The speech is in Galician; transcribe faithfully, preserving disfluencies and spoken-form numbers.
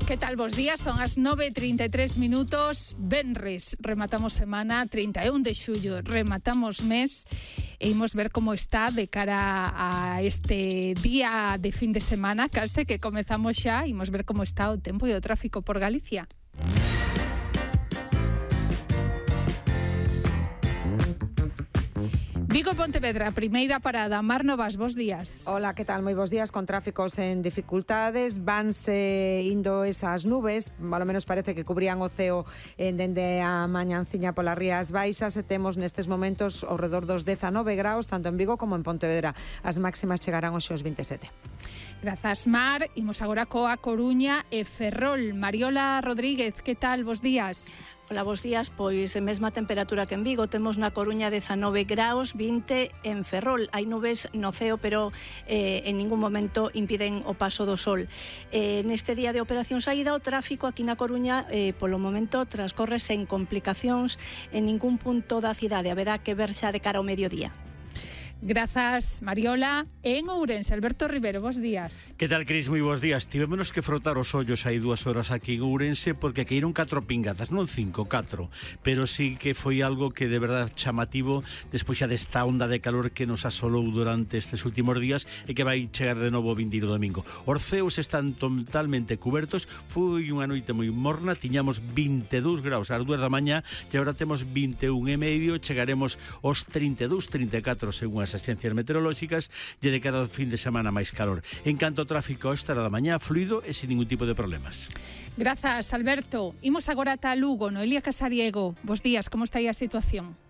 Que tal vos días? Son as nove e trinta e tres minutos, venres, rematamos semana, trinta e un de xullo, rematamos mes e imos ver como está de cara a este día de fin de semana, calce que comezamos xa, imos ver como está o tempo e o tráfico por Galicia. Vigo e Pontevedra, primeira parada. Mar Novas, bos días. Hola, que tal? Moi bos días, con tráficos en dificultades. Vanse indo esas nubes, ao menos parece que cubrían o ceo en dende a mañanciña polas rías baixas e temos nestes momentos ao redor dos dezanove graus, tanto en Vigo como en Pontevedra. As máximas chegarán hoxe aos vinte e sete. Grazas, Mar. Imos agora coa Coruña e Ferrol. Mariola Rodríguez, que tal? Bos días. Hola, bos días. Pois a mesma temperatura que en Vigo. Temos na Coruña dezanove graus, vinte en Ferrol. Hai nubes no ceo, pero eh, en ningún momento impiden o paso do sol. Eh, neste día de operación saída, o tráfico aquí na Coruña eh, polo momento transcorre sen complicacións en ningún punto da cidade. Haberá que ver xa de cara ao mediodía. Grazas, Mariola. En Ourense, Alberto Rivero, bos días. Que tal, Cris? Moi bos días. Tivémonos que frotar os ollos hai dúas horas aquí en Ourense porque caíron catro pingadas, non cinco, catro. Pero sí que foi algo que de verdade chamativo despois xa desta onda de calor que nos asolou durante estes últimos días e que vai chegar de novo o vindeiro domingo. Os ceos están totalmente cubertos. Foi unha noite moi morna, tiñamos vinte e dous graus ás dúas da mañá e agora temos vinte e un e medio, chegaremos aos trinta e dous, trinta e catro según as agencias meteorolóxicas e de cara ao fin de semana máis calor. En canto ao tráfico, esta hora da mañá fluido e sin ningún tipo de problemas. Grazas, Alberto. Imos agora ata Lugo, Noelia Casariego. Bos días, como está aí a situación?